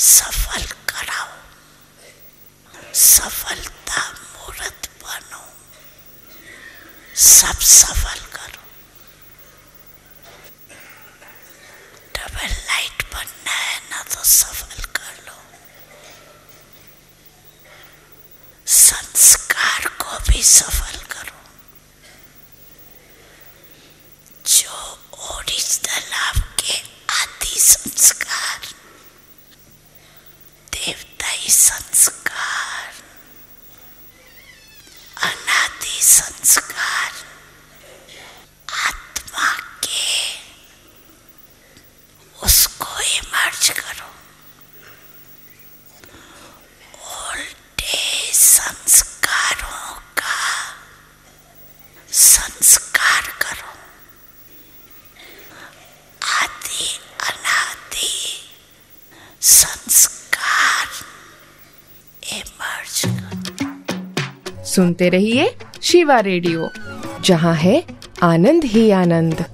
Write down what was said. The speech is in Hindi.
सफल कराओ, सफलता मूर्त बनो, सब सफल करो। डबल लाइट बनना है ना तो सफल कर लो। संस्कार को भी सफल करो। जो ओरिजिनल आपके आदि संस्कार, देवताई संस्कार, अनादि संस्कार, आत्मा के, उसको इमर्ज करो। ओल्डे संस्कारों का संस्कार करो। आदि अनादि संस्कार इमर्ज करो। सुनते रहिए शिवा रेडियो, जहां है आनंद ही आनंद।